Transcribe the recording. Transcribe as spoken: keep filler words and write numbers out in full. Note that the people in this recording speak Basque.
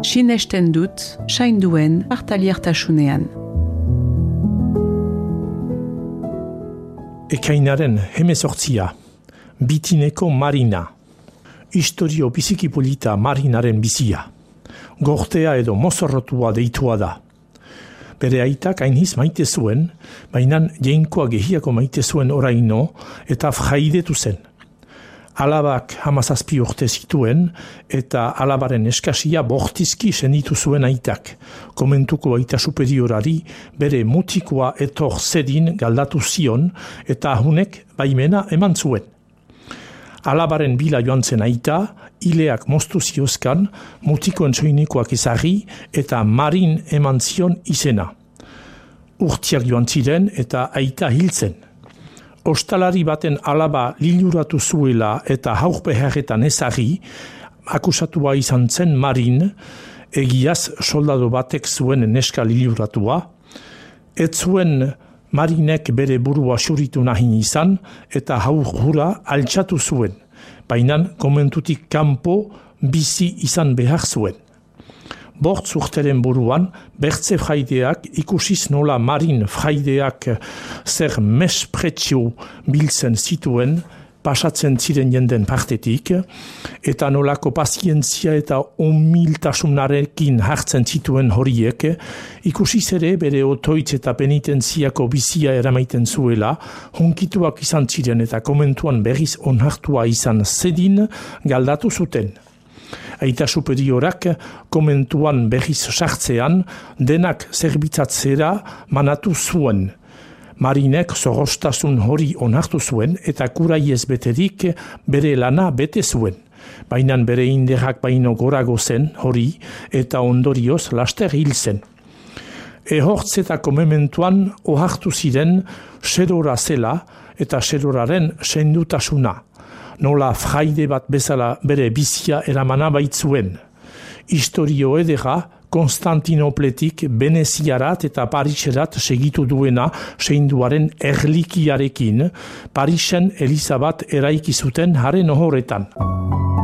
sinesten dut, sainduen partaliartasunean. Ekainaren hemezortzia, bitineko Marina. Historio biziki polita Marinaren bizia. Gortea edo mozorrotua deitua da. Bere aitak ainiz maite zuen, baina jainkoa gehiako maite zuen oraino eta fraidetu zen. Alabak hamazazpi urte zituen eta alabaren eskasia bortizki senditu zuen aitak. Komentuko aita superiorari bere mutikoa etor zedin galdatu zion eta ahunek baimena eman zuen. Alabaren bila joan zen aita, ileak moztu ziozkan, mutikoen soinikoak ezarri eta Marin eman zion izena. Urtiak joan ziren eta aita hiltzen. Ostalari baten alaba liluratu zuela eta haurpeherretan ezarri, akusatua izan zen Marin, egiaz soldado batek zuen neska liluratua, ez zuen Marinek bere burua xuritu nahin izan eta haur hura altxatu zuen, baina komentutik kanpo bizi izan behar zuen. Bortz urteren buruan, bertze fraideak ikusiz nola Marin fraideak zer mespretsio biltzen zituen, pasatzen ziren jenden partetik, eta nolako pazientzia eta humiltasunarekin hartzen zituen horiek, ikusiz ere bere otoitz eta penitentziako bizia eramaiten zuela, hunkituak izan ziren eta komentuan berriz onartua izan zedin galdatu zuten. Aita superiorak komentuan berriz sartzean denak zerbitzatzera manatu zuen. Marinek zorrostasun hori onartu zuen eta kuraiez beterik bere lana bete zuen. Baina bere inderrak baino gorago zen hori eta ondorioz laster hil zen. Ehortzetako mementuan ohartu ziren serora zela eta seroraren sendutasuna. Nola fraide bat bezala bere bizia eramana baitzuen. Historio edera Konstantinopletik Veneziarat eta Pariserat segitu duena seinduaren erlikiarekin, Parisen Eliza bat eraiki zuten haren ohoretan.